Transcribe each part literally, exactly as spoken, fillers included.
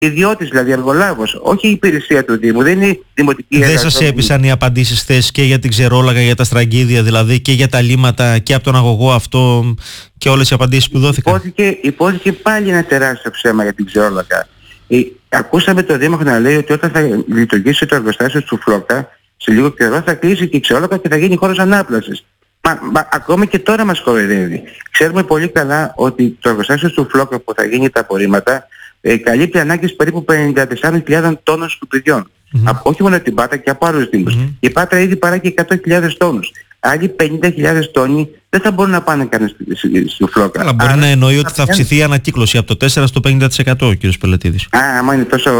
ιδιώτης, δηλαδή εργολάβος, όχι η υπηρεσία του Δήμου, δεν είναι δημοτική Δεν σας έπεισαν οι απαντήσεις χθες και για την ξερόλαγα, για τα στραγγίδια δηλαδή και για τα λύματα και από τον αγωγό αυτό και όλες οι απαντήσεις που δόθηκαν? Υπόθηκε, υπόθηκε πάλι ένα τεράστιο ψέμα για την ξερόλαγα. Ε, ακούσαμε τον Δήμαρχο να λέει ότι όταν θα λειτουργήσει το εργοστάσιο του Φλόκα, σε λίγο καιρό θα κλείσει και η ξερόλαγα και θα γίνει χώρος ανάπλασης. Μα, μα ακόμη και τώρα μας κοροϊδεύει. Ξέρουμε πολύ καλά ότι το εργοστάσιο του Φλόκα που θα γίνει τα απορρίμματα ε, καλύπτει ανάγκες περίπου πενήντα τέσσερις χιλιάδες τόνων σκουπιδιών. Mm-hmm. Από, όχι μόνο την Πάτρα και από άλλους δήμους. Mm-hmm. Η Πάτρα ήδη παράγει εκατό χιλιάδες τόνους. Άλλοι πενήντα χιλιάδες τόνοι δεν θα μπορούν να πάνε καν στη, στη Φλόκα. Αλλά μπορεί Άρα, να εννοεί ότι θα αυξηθεί η ανακύκλωση από το τέσσερα στο πενήντα τοις εκατό, ο κ. Πελετίδης. Α, άμα είναι τόσο,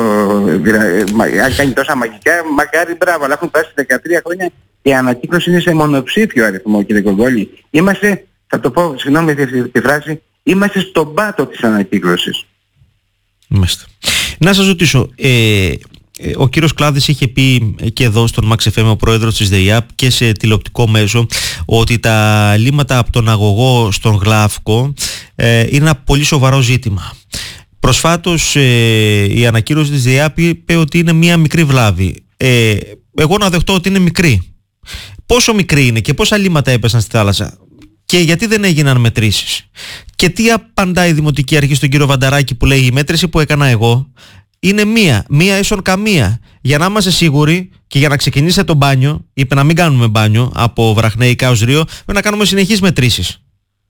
αν κάνει τόσα μαγικά, μακάρι μπράβο, αλλά έχουν περάσει δεκατρία χρόνια. Η ανακύκλωση είναι σε μονοψήφιο αριθμό, κύριε Κογκόλη. Είμαστε, θα το πω, συγγνώμη για τη φράση, είμαστε στον πάτο της ανακύκλωσης. Είμαστε. Να σας ρωτήσω, ε, ο κύριος Κλάδης είχε πει και εδώ στον Max εφ εμ, ο πρόεδρος της ΔΕΙΑΠ, και σε τηλεοπτικό μέσο, ότι τα λύματα από τον αγωγό στον Γλάφκο ε, είναι ένα πολύ σοβαρό ζήτημα. Προσφάτως ε, η ανακοίνωση της ΔΕΙΑΠ είπε ότι είναι μία μικρή βλάβη. Ε, εγώ να δεχτώ ότι είναι μικρή. Πόσο μικρή είναι και πόσα λύματα έπεσαν στη θάλασσα και γιατί δεν έγιναν μετρήσεις? Και τι απαντάει η Δημοτική Αρχή στον κύριο Βανταράκη που λέει η μέτρηση που έκανα εγώ είναι μία, μία ίσον καμία. Για να είμαστε σίγουροι και για να ξεκινήσετε το μπάνιο, είπε να μην κάνουμε μπάνιο από Βραχνέικα ως Ρίο, πρέπει να κάνουμε συνεχείς μετρήσεις.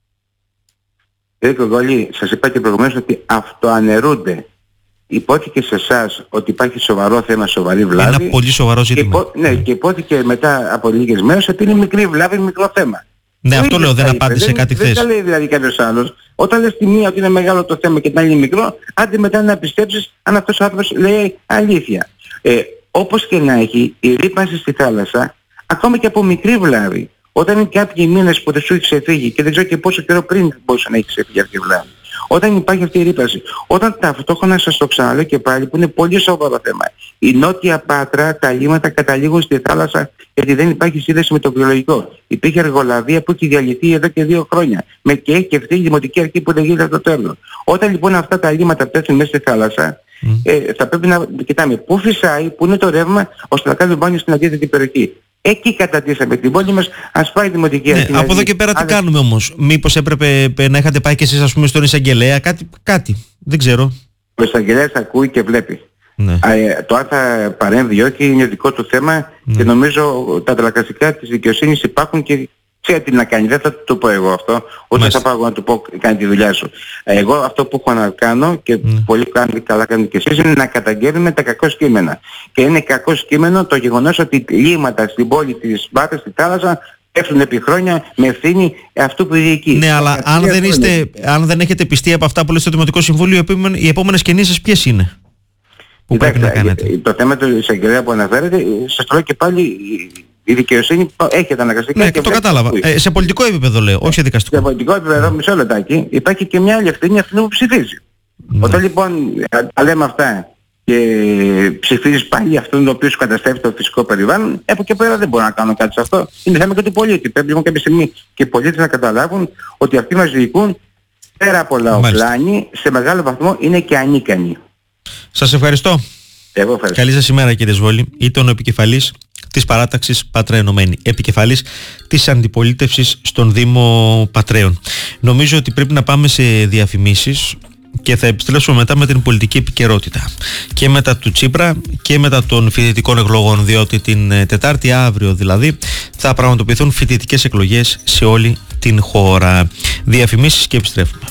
Κύριε Κογκόλη, σας είπα και προηγουμένως ότι αυτοαναιρούνται. Υπόθηκε σε εσάς ότι υπάρχει σοβαρό θέμα, σοβαρή βλάβη. Ένα πολύ σοβαρό ζήτημα. Υπό, ναι, και υπόθηκε μετά από λίγες μέρες ότι είναι μικρή βλάβη, μικρό θέμα. Ναι, αυτό λέω, δεν απάντησε δεν, κάτι χθες. Δεν τα λέει δηλαδή κάποιος άλλος. Όταν λες τη μία ότι είναι μεγάλο το θέμα και την άλλη είναι μικρό, άντε μετά να πιστέψεις αν αυτός ο άνθρωπος λέει αλήθεια. Ε, όπως και να έχει, η ρύπανση στη θάλασσα, ακόμα και από μικρή βλάβη, όταν είναι κάποιοι μήνες που δεν σου έχει ξεφύγει και δεν ξέρω και πόσο καιρό πριν μπορούσε να έχει ξεφύγει αυτή η βλάβη. Όταν υπάρχει αυτή η ρύπανση, όταν ταυτόχρονα σας το ξαναλέω και πάλι που είναι πολύ σοβαρό θέμα, η Νότια Πάτρα, τα λύματα καταλήγουν στη θάλασσα γιατί δεν υπάρχει σύνδεση με το βιολογικό. Υπήρχε εργολαβία που έχει διαλυθεί εδώ και δύο χρόνια. Με και έχει και αυτή η Δημοτική Αρχή που δεν γίνεται το τέλος. Όταν λοιπόν αυτά τα λύματα πέφτουν μέσα στη θάλασσα, mm. ε, θα πρέπει να κοιτάμε πού φυσάει, πού είναι το ρεύμα, ώστε να κάνουμε μπάνιο στην αντίθετη περιοχή. Εκεί κατατήσαμε την πόλη μας, ας πάει η Δημοτική Αρχή. Ναι, από εδώ και πέρα τι κάνουμε όμως? Μήπως έπρεπε να είχατε πάει και εσείς ας πούμε στον εισαγγελέα, κάτι, κάτι, δεν ξέρω. Ο εισαγγελέας ακούει και βλέπει. Ναι. Α, το αν θα παρέμβει ή όχι είναι δικό του θέμα, ναι. Και νομίζω τα τελακαστικά της δικαιοσύνης υπάρχουν και ξέρει τι να κάνει. Δεν θα το πω εγώ αυτό, ούτε θα πάω να του πω κάνει τη δουλειά σου. Εγώ αυτό που έχω να κάνω και mm. πολύ καλά κάνετε και εσείς είναι να καταγγέλνουμε τα κακό κείμενα. Και είναι κακό κείμενο το γεγονός ότι λύματα στην πόλη της Πάτρας, στη θάλασσα, πέφτουν επί χρόνια με ευθύνη αυτού που διοικεί. Ναι, αλλά αν δεν, είστε, αν δεν έχετε πιστεί από αυτά που λέει στο Δημοτικό Συμβούλιο, οι επόμενες κινήσεις ποιες είναι? Που πρέπει να κάνετε. Το θέμα του εισαγγελέα που αναφέρεται, σας το λέω και πάλι, η δικαιοσύνη έχετε αναγκαστικά. Ναι, και το κατάλαβα. Ε, σε πολιτικό επίπεδο λέω, όχι σε δικαστικό. Σε πολιτικό επίπεδο, mm. μισό λεπτάκι, υπάρχει και μια άλλη ευθύνη, αυτή που ψηφίζει. Mm. Όταν λοιπόν τα λέμε αυτά και ψηφίζεις πάλι αυτόν τον οποίο σου καταστρέφει το φυσικό περιβάλλον, από και πέρα δεν μπορώ να κάνω κάτι σε αυτό. Είναι θέμα και του πολίτη. Πρέπει λοιπόν κάποια στιγμή και οι πολίτες να καταλάβουν ότι αυτοί μας διοικούν πέρα από λαοπλάνη, σε μεγάλο βαθμό είναι και ανίκανοι. Σας ευχαριστώ. Εγώ ευχαριστώ. Καλή σας ημέρα κύριε Σβόλη. Ήταν ο επικεφαλής της παράταξης Πάτρα Ενωμένη, επικεφαλής της αντιπολίτευσης στον Δήμο Πατραίων. Νομίζω ότι πρέπει να πάμε σε διαφημίσεις και θα επιστρέψουμε μετά με την πολιτική επικαιρότητα και μετά του Τσίπρα και μετά των φοιτητικών εκλογών, διότι την Τετάρτη, αύριο δηλαδή, θα πραγματοποιηθούν φοιτητικές εκλογές σε όλη την χώρα. Διαφημίσεις και επιστρέφουμε.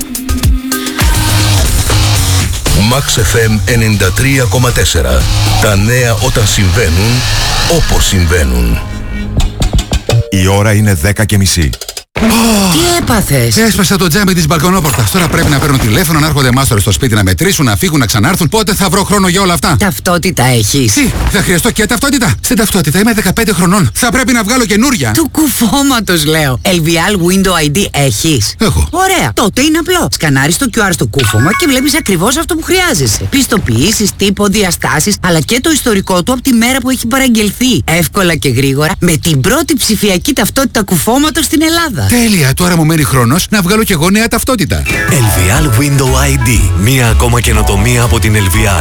Max εφ εμ ενενήντα τρία κόμμα τέσσερα. Τα νέα όταν συμβαίνουν, όπως συμβαίνουν. Η ώρα είναι δέκα και μισή. Τι έπαθες? Έσπασα το τζάμι της μπαλκονόπορτας. Τώρα πρέπει να παίρνουν τηλέφωνο, να έρχονται μάστορες στο σπίτι να μετρήσουν, να φύγουν, να ξανάρθουν. Πότε θα βρω χρόνο για όλα αυτά? Ταυτότητα έχεις? Τι, θα χρειαστώ και ταυτότητα? Στην ταυτότητα είμαι δεκαπέντε χρονών. Θα πρέπει να βγάλω καινούρια. Του κουφώματος λέω. ελ βι αρ Window άι ντι έχεις? Έχω. Ωραία. Τότε είναι απλό. Σκανάρεις το κιου αρ στο κούφωμα και βλέπεις ακριβώς αυτό που χρειάζεσαι. Πιστοποιήσεις, τύπο, διαστάσεις, αλλά και το ιστορικό του από τη μέρα που έχει παραγγελθεί. Εύκολα και γρήγορα με την πρώτη ψηφιακή ταυτότητα κουφώματος στην Ελλάδα. Τέλεια, τώρα μου μένει χρόνος να βγάλω κι εγώ νέα ταυτότητα. Elvial Window άι ντι. Μία ακόμα καινοτομία από την Elvial.